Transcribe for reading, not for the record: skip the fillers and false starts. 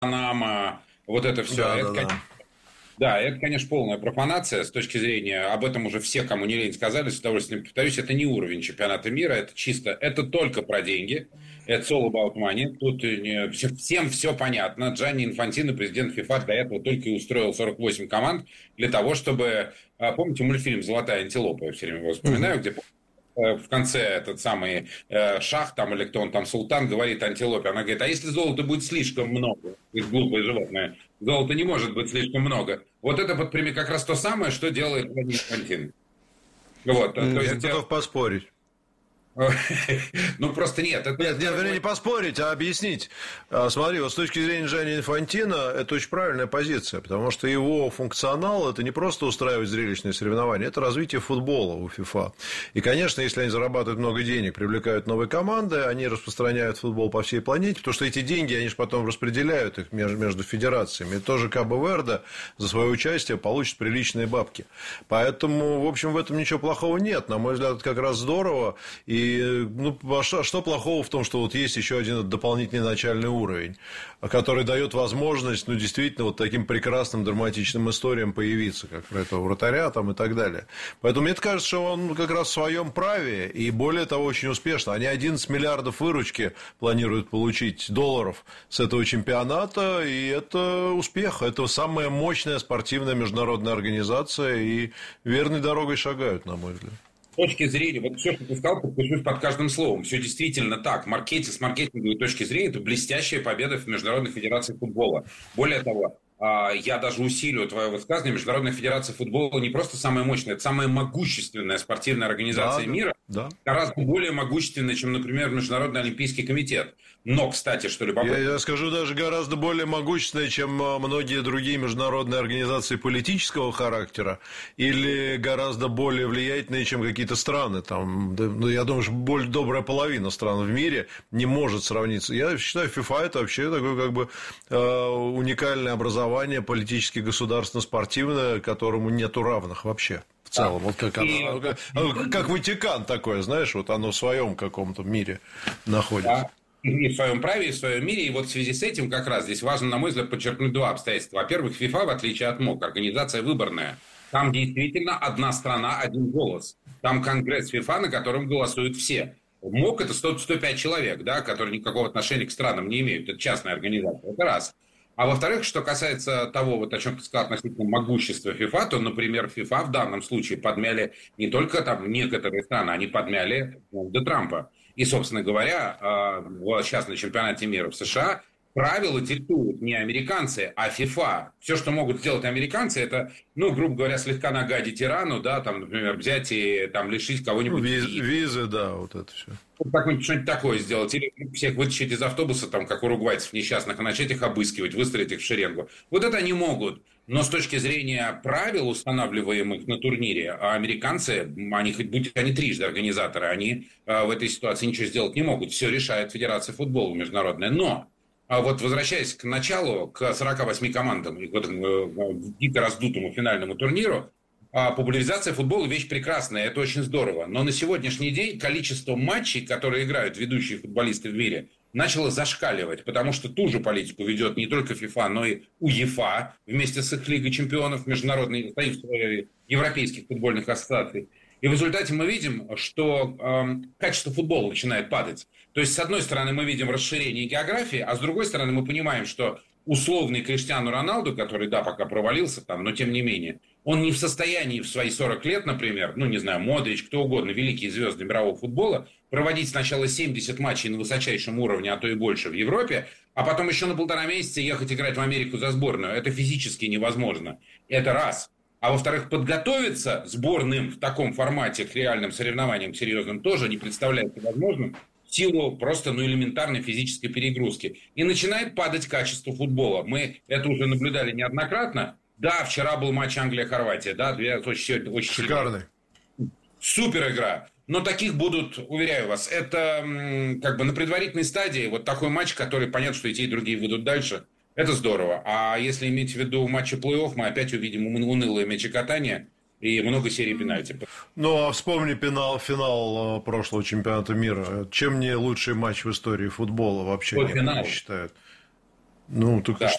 Панама, вот это все. Да, да, да. Да, это, конечно, полная профанация с точки зрения, об этом уже все, кому не лень, сказали, с удовольствием повторюсь, это не уровень чемпионата мира, это чисто, это только про деньги, это all about money, тут всем все понятно. Джанни Инфантино, президент ФИФА, для этого только и устроил 48 команд для того, чтобы, помните мультфильм «Золотая антилопа», я все время его вспоминаю, где в конце этот самый шах там, или кто он там, султан, говорит антилопе, она говорит, а если золота будет слишком много, ведь глупое животное, золота не может быть слишком много. Вот это вот как раз то самое, что делает Владимир Путин. Вот, то Я есть, готов поспорить. ну, просто нет. Нет, вернее, не поспорить, а объяснить. Смотри, вот с точки зрения Джанни Инфантино, это очень правильная позиция, потому что его функционал – это не просто устраивать зрелищные соревнования, это развитие футбола у ФИФА. И, конечно, если они зарабатывают много денег, привлекают новые команды, они распространяют футбол по всей планете, потому что эти деньги, они же потом распределяют их между федерациями. И тоже Кабо-Верде за свое участие получит приличные бабки. Поэтому, в общем, в этом ничего плохого нет. На мой взгляд, это как раз здорово. И ну, что плохого в том, что вот есть еще один дополнительный начальный уровень, который дает возможность, ну, действительно, вот таким прекрасным драматичным историям появиться, как про этого вратаря там и так далее. Поэтому мне кажется, что он как раз в своем праве, и более того, очень успешно. Они 11 миллиардов выручки планируют получить долларов с этого чемпионата, и это успех. Это самая мощная спортивная международная организация, и верной дорогой шагают, на мой взгляд. С точки зрения, вот все, что ты сказал, подпишусь под каждым словом. Все действительно так. С маркетинговой точки зрения, это блестящая победа в Международной Федерации футбола. Более того, я даже усилию твое высказывание. Международная Федерация футбола не просто самая мощная, это самая могущественная спортивная организация мира. Да. Гораздо более могущественная, чем, например, Международный Олимпийский комитет. Но, кстати, что любопытно... Я скажу, даже гораздо более могущественная, чем многие другие международные организации политического характера, или гораздо более влиятельные, чем какие-то страны. Там, ну, я думаю, что более добрая половина стран в мире не может сравниться. Я считаю, ФИФА – это вообще такое как бы уникальное образование политически-государственно-спортивное, которому нету равных вообще. В целом, вот как Ватикан такое, знаешь, вот оно в своем каком-то мире находится. И в своем праве, и в своем мире. И вот в связи с этим как раз здесь важно, на мой взгляд, подчеркнуть два обстоятельства. Во-первых, ФИФА, в отличие от МОК, организация выборная. Там действительно одна страна, один голос. Там конгресс ФИФА, на котором голосуют все. В МОК это 105 человек, да, которые никакого отношения к странам не имеют. Это частная организация. Это раз. А во-вторых, что касается того, вот о чем ты сказал относительно могущества ФИФА, то, например, ФИФА в данном случае подмяли не только там некоторые страны, они подмяли Дональда Трампа. И, собственно говоря, сейчас на чемпионате мира в США правила диктуют не американцы, а ФИФА. Все, что могут сделать американцы, это, ну, грубо говоря, слегка нагадить Ирану, да, там, например, взять и там лишить кого-нибудь визы, да, вот это все. Что-нибудь такое сделать. Или всех вытащить из автобуса, там, как уругвайцев несчастных, и начать их обыскивать, выстроить их в шеренгу. Вот это они могут. Но с точки зрения правил, устанавливаемых на турнире, американцы, они хоть будь они трижды организаторы, они в этой ситуации ничего сделать не могут. Все решает Федерация футбола международная. Но вот возвращаясь к началу, к 48 командам и к этому дико раздутому финальному турниру, популяризация футбола – вещь прекрасная, это очень здорово. Но на сегодняшний день количество матчей, которые играют ведущие футболисты в мире, начало зашкаливать, потому что ту же политику ведет не только ФИФА, но и УЕФА вместе с их Лигой чемпионов, Международной европейских футбольных ассоциаций. И в результате мы видим, что качество футбола начинает падать. То есть, с одной стороны, мы видим расширение географии, а с другой стороны, мы понимаем, что условный Криштиану Роналду, который, да, пока провалился там, но тем не менее, он не в состоянии в свои 40 лет, например, ну, не знаю, Модрич, кто угодно, великие звезды мирового футбола, проводить сначала 70 матчей на высочайшем уровне, а то и больше в Европе, а потом еще на 1,5 месяца ехать играть в Америку за сборную. Это физически невозможно. Это раз. А во-вторых, подготовиться сборным в таком формате к реальным соревнованиям серьезным тоже не представляется возможным в силу просто элементарной физической перегрузки. И начинает падать качество футбола. Мы это уже наблюдали неоднократно. Да, вчера был матч Англия-Хорватия. Да, очень шикарный. Супер игра. Но таких будут, уверяю вас, это как бы на предварительной стадии вот такой матч, который понятно, что и те, и другие выйдут дальше. Это здорово. А если иметь в виду матчи плей-офф, мы опять увидим унылое мячекатание и много серий пенальти. Ну, а вспомни финал прошлого чемпионата мира. Чем не лучший матч в истории футбола вообще некоторые считают? Ну, так да.